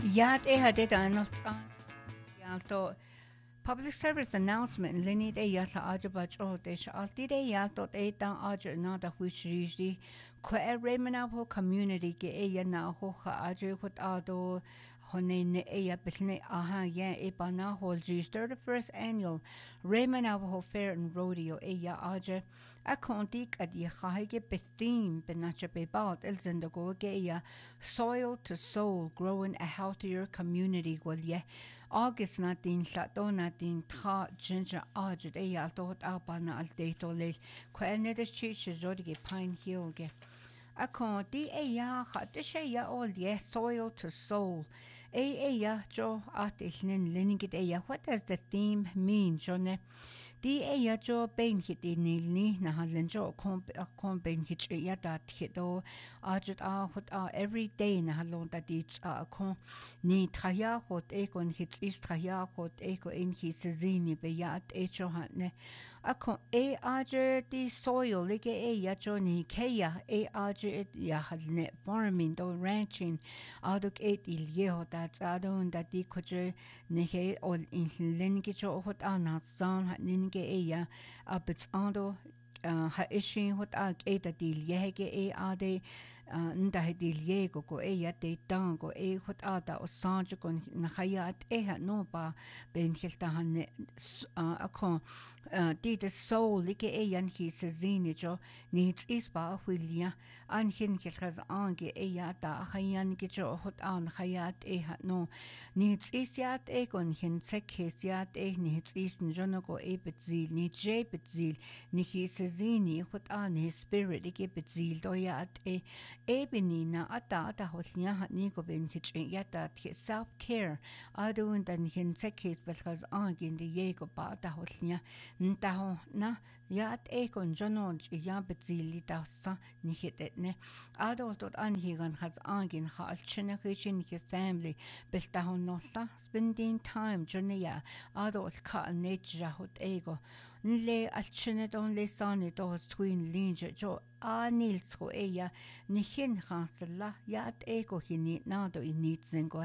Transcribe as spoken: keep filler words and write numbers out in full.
Ja, det har det der noget ja, to public service announcement lini de ya la aja ba cho de sha de de ya to de ta aja na da which rishi ko e remena ho community ke e ya na ho kha aja ho ta do hone ne e ya bisne aha ya e ba na ho ji thirty-first annual remena ho fair and rodeo e ya aja a kontik ad ya kha ge betim benacha be ba el zenda go ge ya soil to soul growing a healthier community gwal ye August na din llato na din tra ginger aged e al dot albana al deto le kwa ne de chi chi zodige Pine Hill ge a con di e ya ha de she ya all ye soil to soul e e ya jo at ilnen linigit e ya what does the theme mean jone di e ya jo ben hit ni ni na halen jo kom kom ben hit ya da hito ajut a hot a every day na halon da di a kon ni traya hot e kon hit is traya hot e ko in hit zini be ya e jo hat ne a kon e aje di soil like e ya jo ni ke ya e aje ya halne farming do ranching aduk e il ye hot da adon da di ko je ne he ol in len ki jo hot ana zan hat nin ge e ya a bits ando ha ishin hot a e da dil ye ge e a de nda he dil ye go go e ya de tan go e hot a da o san jo kon na khayat e ha no ba ben hilta han a kon di de soul like e yan hi se zini jo ni is ba hwilia an hin khil khaz an ge e ya da khayan ge jo hot an khayat e ha no ni is ya e kon hin se kes ya e ni is jo no go e betzil ni je betzil ni hi se zini hot an his spirit ge betzil do ya e e benina ata ata hotnya ha ni go ben hit ya da self care adun dan hin se kes bel khaz an ge de ye go ba da hotnya nta na ya e kon jonon ya betzili da sa ni hit ne ado tot an hi gan khaz an gen khal chine khin ke family bel ta hon no ta spending time journey ado ka nature hot ego le al chine don le sani do twin linje jo a nils go e ya ni hin khasla ya ego hini na do i nit zen go